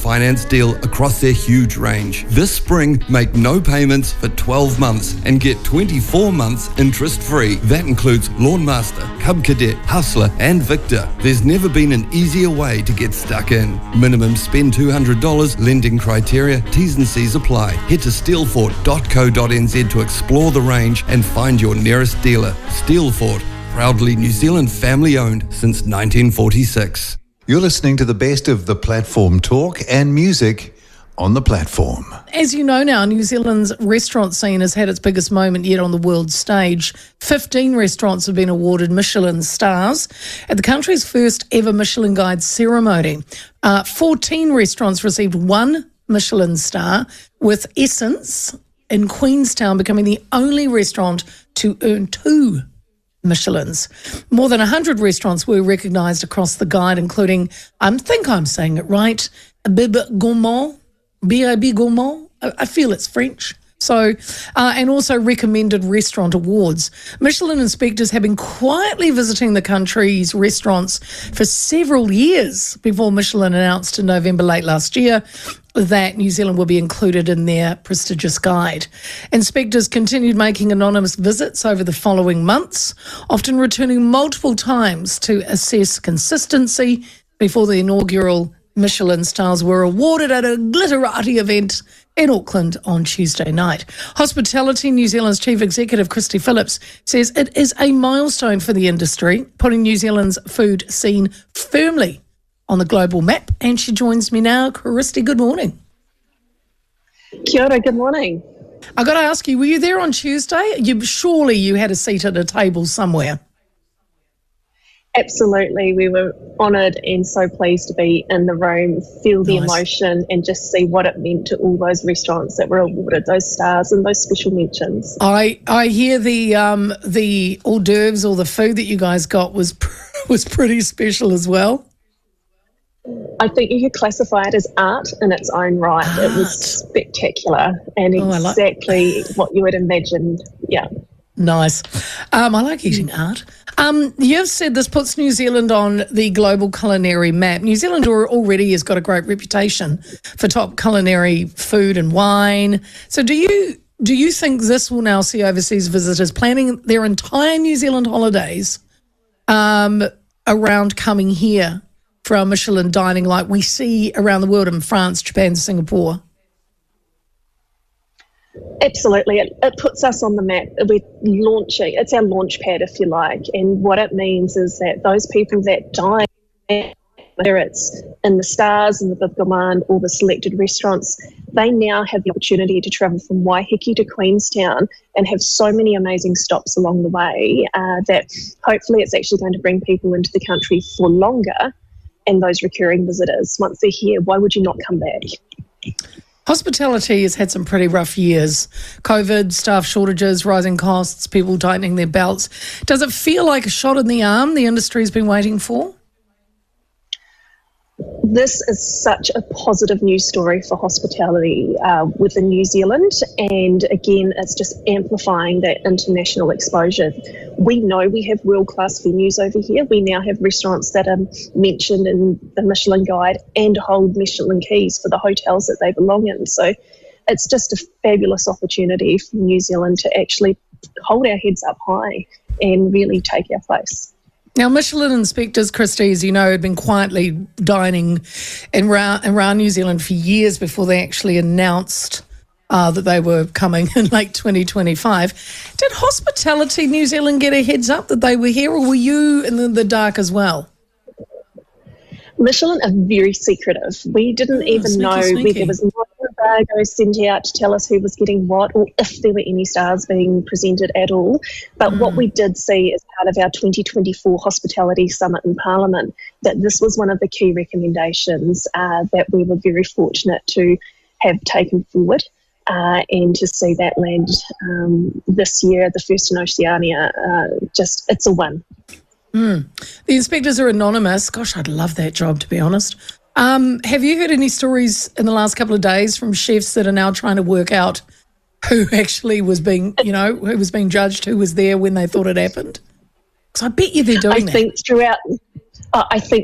finance deal across their huge range. This spring, make no payments for 12 months and get 24 months interest-free. That includes Lawnmaster, Cub Cadet, Hustler and Victor. There's never been an easier way to get stuck in. Minimum spend $200, lending criteria, T's and C's apply. Head to steelfort.co.nz to explore the range and find your nearest dealer. Steelfort, proudly New Zealand family-owned since 1946. You're listening to the best of the platform talk and music on the platform. As you know now, New Zealand's restaurant scene has had its biggest moment yet on the world stage. 15 restaurants have been awarded Michelin stars at the country's first ever Michelin Guide ceremony. 14 restaurants received 1 Michelin star, with Essence in Queenstown becoming the only restaurant to earn 2 Michelins. More than 100 restaurants were recognised across the guide, including, I think I'm saying it right, Bib Gourmand, B.I.B. Gourmand. I feel it's French. So, and also recommended restaurant awards. Michelin inspectors have been quietly visiting the country's restaurants for several years before Michelin announced in November late last year that New Zealand will be included in their prestigious guide. Inspectors continued making anonymous visits over the following months, often returning multiple times to assess consistency before the inaugural Michelin stars were awarded at a glitterati event in Auckland on Tuesday night. Hospitality New Zealand's Chief Executive Christy Phillips says it is a milestone for the industry, putting New Zealand's food scene firmly on the global map. And she joins me now. Christy, good morning. Kia ora, good morning. I got to ask you, were you there on Tuesday? Surely you had a seat at a table somewhere. Absolutely. We were honoured and so pleased to be in the room, feel the emotion and just see what it meant to all those restaurants that were awarded those stars and those special mentions. I hear the hors d'oeuvres or the food that you guys got was pretty special as well. I think you could classify it as art in its own right. It was spectacular and exactly what you would imagine. Yeah. Nice. I like eating art. You've said this puts New Zealand on the global culinary map. New Zealand already has got a great reputation for top culinary food and wine. So do you think this will now see overseas visitors planning their entire New Zealand holidays around coming here for our Michelin dining like we see around the world in France, Japan, Singapore? Absolutely. It puts us on the map. We're launching. It's our launch pad, if you like. And what it means is that those people that dine, whether it's in the stars, in the Bib Gourmand or the selected restaurants, they now have the opportunity to travel from Waiheke to Queenstown and have so many amazing stops along the way that hopefully it's actually going to bring people into the country for longer. And those recurring visitors, once they're here, why would you not come back? Hospitality has had some pretty rough years. COVID, staff shortages, rising costs, people tightening their belts. Does it feel like a shot in the arm the industry's been waiting for? This is such a positive news story for hospitality within New Zealand, and again it's just amplifying that international exposure. We know we have world-class venues over here. We now have restaurants that are mentioned in the Michelin Guide and hold Michelin keys for the hotels that they belong in. So it's just a fabulous opportunity for New Zealand to actually hold our heads up high and really take our place. Now, Michelin inspectors, Christy, as you know, had been quietly dining around New Zealand for years before they actually announced that they were coming in late 2025. Did Hospitality New Zealand get a heads up that they were here, or were you in the dark as well? Michelin are very secretive. We didn't even know whether there was no embargo sent out to tell us who was getting what or if there were any stars being presented at all. But what we did see as part of our 2024 Hospitality Summit in Parliament, that this was one of the key recommendations that we were very fortunate to have taken forward and to see that land this year, the first in Oceania. It's a win. The inspectors are anonymous. Gosh, I'd love that job, to be honest. Have you heard any stories in the last couple of days from chefs that are now trying to work out who actually was being, who was being judged, who was there when they thought it happened? Because I bet you they're doing that. I think